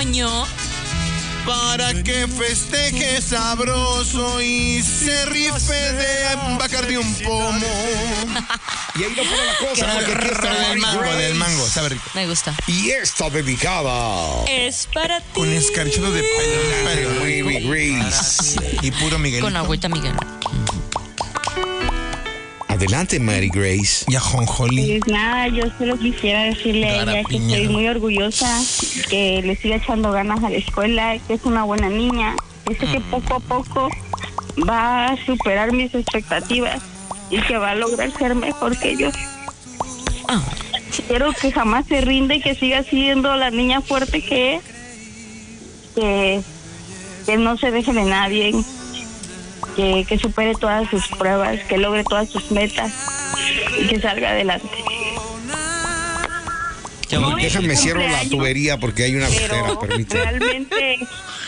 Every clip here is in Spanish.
otoño. Para que festeje sabroso y se rife de Bacardi un pomo. Y ahí no para la cosa, porque aquí está Del mango, sabe rico. Me gusta. Y esta dedicada Es para ti. Con escarchado de pelo. Mary Grace. Y puro Miguelito. Con agüita, Miguel. Adelante, Mary Grace. Y ajonjolí. Pues nada, yo solo quisiera decirle a ella que Garapiña. estoy muy orgullosa, que le siga echando ganas a la escuela, que es una buena niña, que sé que poco a poco va a superar mis expectativas y que va a lograr ser mejor que yo. Quiero que jamás se rinda y que siga siendo la niña fuerte que es, que no se deje de nadie, que supere todas sus pruebas, que logre todas sus metas y que salga adelante. Déjame cierro la tubería porque hay una gotera, Pero permíteme. realmente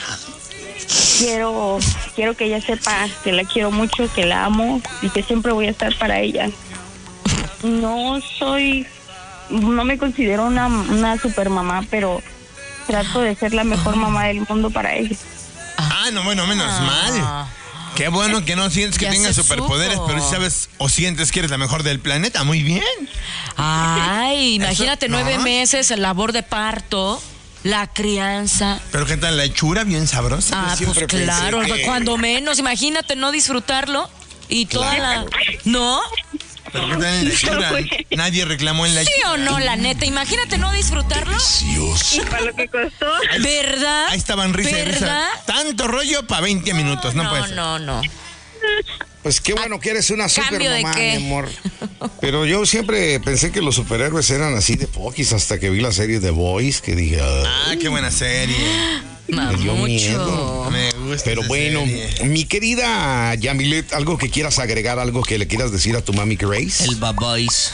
quiero que ella sepa que la quiero mucho, que la amo y que siempre voy a estar para ella. No me considero una super mamá, pero trato de ser la mejor mamá del mundo para ella. No, bueno, menos mal. Qué bueno que no sientes que Ya tengas se superpoderes, supo. pero sí sabes o sientes que eres la mejor del planeta. Muy bien. Ay, imagínate Eso, 9 ¿no? meses, el labor de parto, la crianza. Pero ¿qué tal la hechura? Bien sabrosa. Pues siempre pensé claro, que- cuando menos, imagínate no disfrutarlo y toda la... ¿No? Pero ¿qué tal en la hechura? Nadie reclamó en la ¿Sí hechura. o no, la neta? Imagínate no disfrutarlo. Y para lo que costó, ¿Verdad? Ahí estaban risa y risa. ¿Verdad? Tanto rollo para 20 minutos. No, puede ser. No. Pues qué bueno que eres una super ¿Cambio de mamá, qué? mi amor. Pero yo siempre pensé que los superhéroes eran así de poquis hasta que vi la serie The Boys, que dije, Qué buena serie. me dio Mucho. miedo. Me gusta. Pero esa bueno, serie. mi querida Yamilet, algo que quieras agregar, algo que le quieras decir a tu mami Grace. El Babois.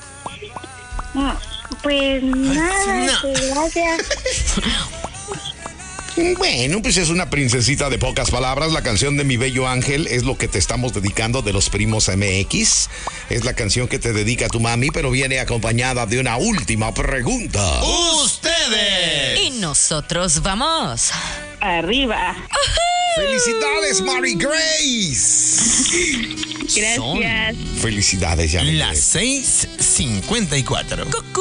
pues nada, no. pues, gracias. Bueno, pues es una princesita de pocas palabras. La canción de Mi Bello Ángel es lo que te estamos dedicando de los Primos MX. Es la canción que te dedica tu mami, pero viene acompañada de una última pregunta. ¡Ustedes! Y nosotros vamos. Arriba. ¡Felicidades, Mary Grace! Gracias. Felicidades, Yamilet. Las 6:54.